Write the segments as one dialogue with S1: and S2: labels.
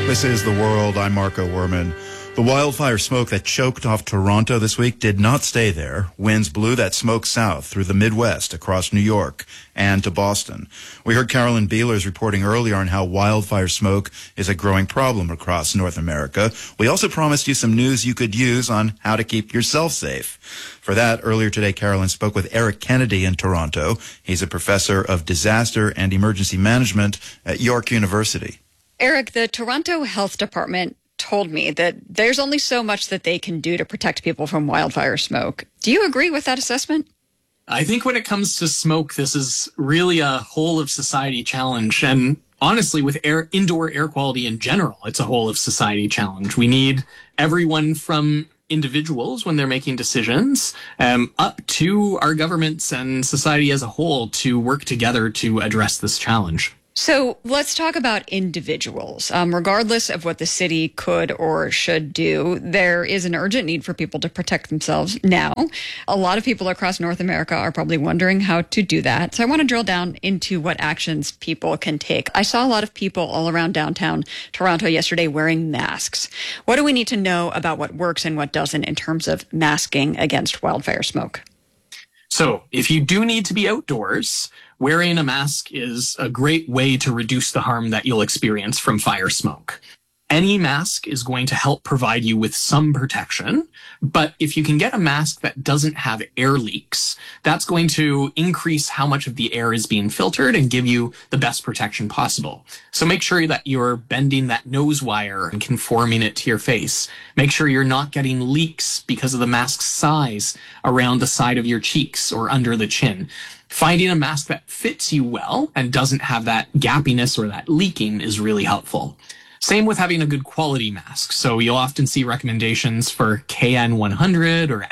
S1: This is The World. I'm Marco Werman. The wildfire smoke that choked off Toronto this week did not stay there. Winds blew that smoke south through the Midwest, across New York, and to Boston. We heard Carolyn Beelers reporting earlier on how wildfire smoke is a growing problem across North America. We also promised you some news you could use on how to keep yourself safe. For that, earlier today, Carolyn spoke with Eric Kennedy in Toronto. He's a professor of disaster and emergency management at York University.
S2: Eric, the Toronto Health Department told me that there's only so much that they can do to protect people from wildfire smoke. Do you agree with that assessment?
S3: I think when it comes to smoke, this is really a whole of society challenge. And honestly, with indoor air quality in general, it's a whole of society challenge. We need everyone from individuals when they're making decisions up to our governments and society as a whole to work together to address this challenge.
S2: So let's talk about individuals. Regardless of what the city could or should do, there is an urgent need for people to protect themselves now. A lot of people across North America are probably wondering how to do that. So I want to drill down into what actions people can take. I saw a lot of people all around downtown Toronto yesterday wearing masks. What do we need to know about what works and what doesn't in terms of masking against wildfire smoke?
S3: So if you do need to be outdoors, wearing a mask is a great way to reduce the harm that you'll experience from fire smoke. Any mask is going to help provide you with some protection, but if you can get a mask that doesn't have air leaks, that's going to increase how much of the air is being filtered and give you the best protection possible. So make sure that you're bending that nose wire and conforming it to your face. Make sure you're not getting leaks because of the mask's size around the side of your cheeks or under the chin. Finding a mask that fits you well and doesn't have that gappiness or that leaking is really helpful. Same with having a good quality mask. So you'll often see recommendations for KN100 or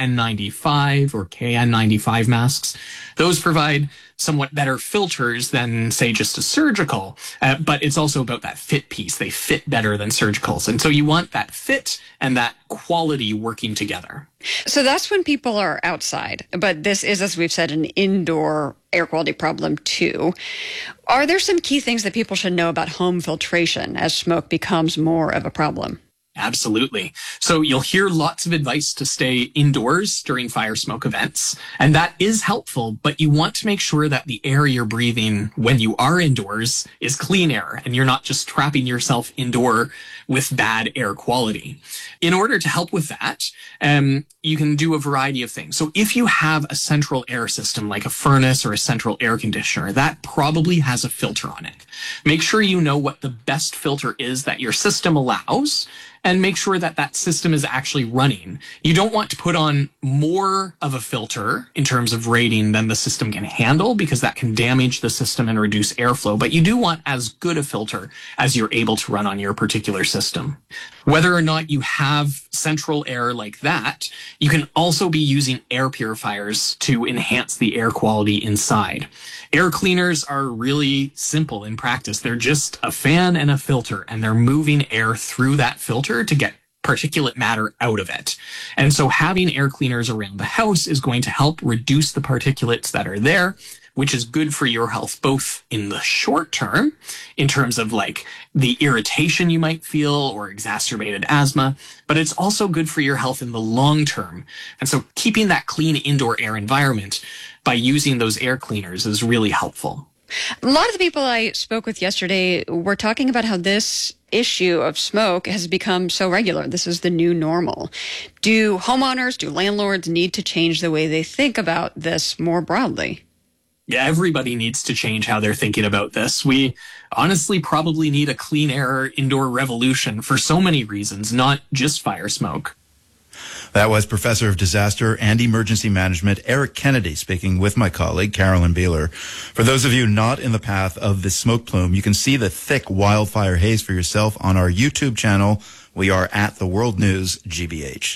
S3: N95 or KN95 masks. Those provide somewhat better filters than, say, just a surgical, but it's also about that fit piece. They fit better than surgicals. And so you want that fit and that quality working together.
S2: So that's when people are outside, but this is, as we've said, an indoor air quality problem too. Are there some key things that people should know about home filtration as smoke becomes more of a problem?
S3: Absolutely. So you'll hear lots of advice to stay indoors during fire smoke events, and that is helpful, but you want to make sure that the air you're breathing when you are indoors is clean air, and you're not just trapping yourself indoor with bad air quality. In order to help with that, you can do a variety of things. So if you have a central air system like a furnace or a central air conditioner, that probably has a filter on it. Make sure you know what the best filter is that your system allows, and make sure that that system is actually running. You don't want to put on more of a filter in terms of rating than the system can handle, because that can damage the system and reduce airflow. But you do want as good a filter as you're able to run on your particular system. Whether or not you have central air like that, you can also be using air purifiers to enhance the air quality inside. Air cleaners are really simple in practice. They're just a fan and a filter, and they're moving air through that filter to get particulate matter out of it. And so having air cleaners around the house is going to help reduce the particulates that are there, which is good for your health, both in the short term, in terms of like the irritation you might feel or exacerbated asthma, but it's also good for your health in the long term. And so keeping that clean indoor air environment by using those air cleaners is really helpful.
S2: A lot of the people I spoke with yesterday were talking about how this issue of smoke has become so regular. This is the new normal. Do homeowners, do landlords need to change the way they think about this more broadly?
S3: Yeah, everybody needs to change how they're thinking about this. We honestly probably need a clean air indoor revolution for so many reasons, not just fire smoke.
S1: That was Professor of Disaster and Emergency Management Eric Kennedy speaking with my colleague Carolyn Beeler. For those of you not in the path of the smoke plume, you can see the thick wildfire haze for yourself on our YouTube channel. We are at The World News GBH.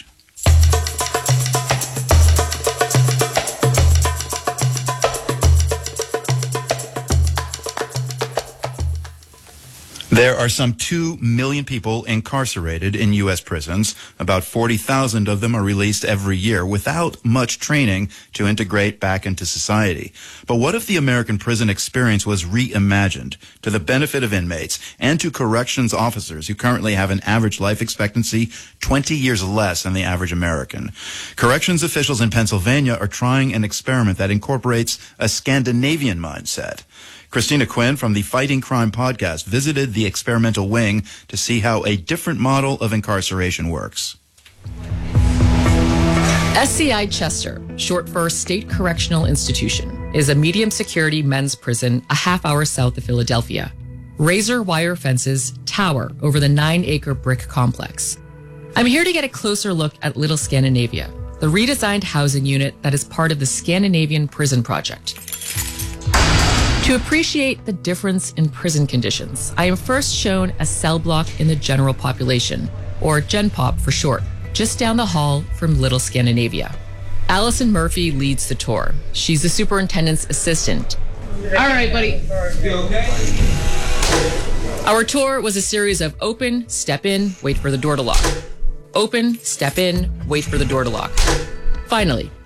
S1: There are some 2 million people incarcerated in U.S. prisons. About 40,000 of them are released every year without much training to integrate back into society. But what if the American prison experience was reimagined to the benefit of inmates and to corrections officers who currently have an average life expectancy 20 years less than the average American? Corrections officials in Pennsylvania are trying an experiment that incorporates a Scandinavian mindset. Christina Quinn from the Fighting Crime podcast visited the experimental wing to see how a different model of incarceration works.
S4: SCI Chester, short for State Correctional Institution, is a medium security men's prison a half hour south of Philadelphia. Razor wire fences tower over the 9-acre brick complex. I'm here to get a closer look at Little Scandinavia, the redesigned housing unit that is part of the Scandinavian Prison Project. To appreciate the difference in prison conditions, I am first shown a cell block in the general population, or GenPop for short, just down the hall from Little Scandinavia. Allison Murphy leads the tour. She's the superintendent's assistant. All right, buddy. Our tour was a series of open, step in, wait for the door to lock. Open, step in, wait for the door to lock. Finally,